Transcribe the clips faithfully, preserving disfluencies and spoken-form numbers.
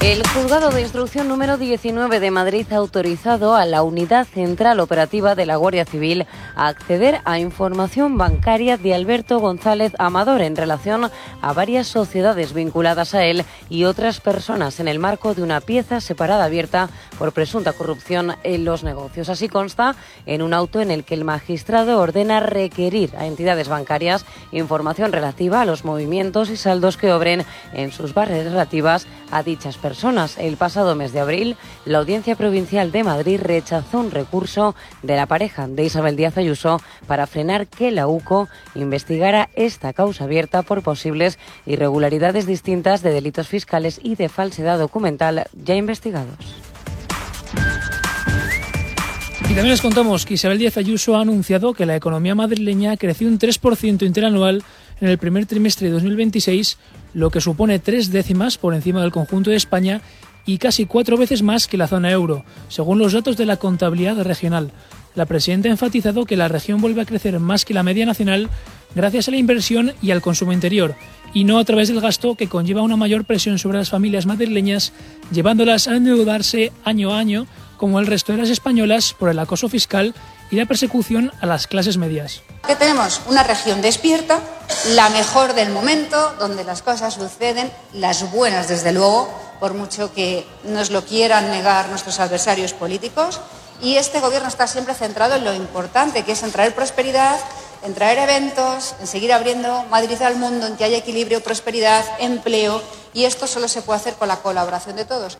El juzgado de instrucción número diecinueve de Madrid ha autorizado a la Unidad Central Operativa de la Guardia Civil a acceder a información bancaria de Alberto González Amador en relación a varias sociedades vinculadas a él y otras personas en el marco de una pieza separada abierta por presunta corrupción en los negocios. Así consta en un auto en el que el magistrado ordena requerir a entidades bancarias información relativa a los movimientos y saldos que obren en sus barras relativas a dichas personas. Personas. El pasado mes de abril, la Audiencia Provincial de Madrid rechazó un recurso de la pareja de Isabel Díaz Ayuso para frenar que la U C O investigara esta causa abierta por posibles irregularidades distintas de delitos fiscales y de falsedad documental ya investigados. Y también les contamos que Isabel Díaz Ayuso ha anunciado que la economía madrileña creció un tres por ciento interanual en el primer trimestre de dos mil veintiséis, lo que supone tres décimas por encima del conjunto de España y casi cuatro veces más que la zona euro, según los datos de la contabilidad regional. La presidenta ha enfatizado que la región vuelve a crecer más que la media nacional gracias a la inversión y al consumo interior, y no a través del gasto que conlleva una mayor presión sobre las familias madrileñas, llevándolas a endeudarse año a año, como el resto de las españolas, por el acoso fiscal y la persecución a las clases medias. Que tenemos una región despierta, la mejor del momento, donde las cosas suceden, las buenas desde luego, por mucho que nos lo quieran negar nuestros adversarios políticos, y este gobierno está siempre centrado en lo importante, que es en traer prosperidad, en traer eventos, en seguir abriendo Madrid al mundo, en que haya equilibrio, prosperidad, empleo, y esto solo se puede hacer con la colaboración de todos.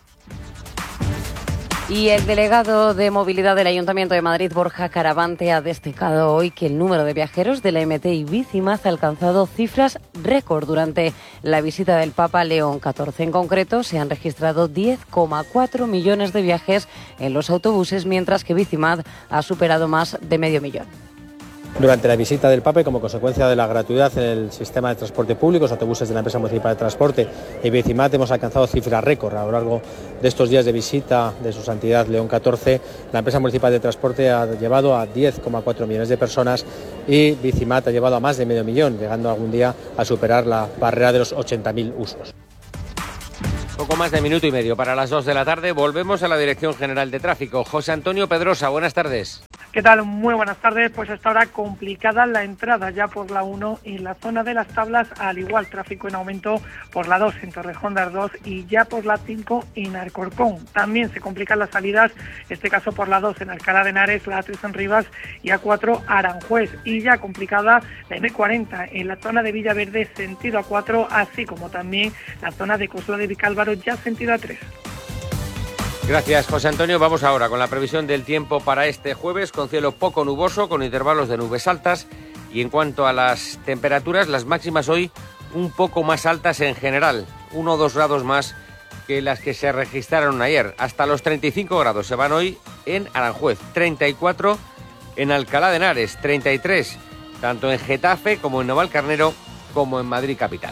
Y el delegado de movilidad del Ayuntamiento de Madrid, Borja Caravante, ha destacado hoy que el número de viajeros de la M T y Bicimad ha alcanzado cifras récord durante la visita del Papa León catorce. En concreto, se han registrado diez coma cuatro millones de viajes en los autobuses, mientras que Bicimad ha superado más de medio millón. Durante la visita del Papa y como consecuencia de la gratuidad en el sistema de transporte público, los autobuses de la empresa municipal de transporte y Bicimad, hemos alcanzado cifras récord. A lo largo de estos días de visita de su santidad León catorce, la empresa municipal de transporte ha llevado a diez coma cuatro millones de personas y Bicimad ha llevado a más de medio millón, llegando algún día a superar la barrera de los ochenta mil usos. Poco más de minuto y medio para las dos de la tarde. Volvemos a la Dirección General de Tráfico. José Antonio Pedrosa, buenas tardes. ¿Qué tal? Muy buenas tardes. Pues hasta ahora complicada la entrada ya por la uno y la zona de las Tablas, al igual tráfico en aumento por la dos en Torrejón de Ardoz y ya por la cinco en Alcorcón. También se complican las salidas, en este caso por la dos en Alcalá de Henares, la A tres en Rivas y A cuatro Aranjuez. Y ya complicada la eme cuarenta en la zona de Villaverde sentido A cuatro, así como también la zona de Coslada de Vicálvaro ya sentido A tres. Gracias, José Antonio. Vamos ahora con la previsión del tiempo para este jueves, con cielo poco nuboso, con intervalos de nubes altas. Y en cuanto a las temperaturas, las máximas hoy un poco más altas en general, uno o dos grados más que las que se registraron ayer. Hasta los treinta y cinco grados se van hoy en Aranjuez, treinta y cuatro en Alcalá de Henares, treinta y tres tanto en Getafe como en Navalcarnero como en Madrid capital.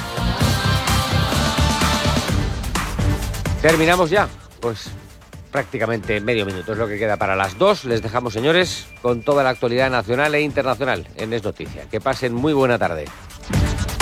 Terminamos ya. Pues prácticamente medio minuto es lo que queda para las dos. Les dejamos, señores, con toda la actualidad nacional e internacional en Es Noticia. Que pasen muy buena tarde.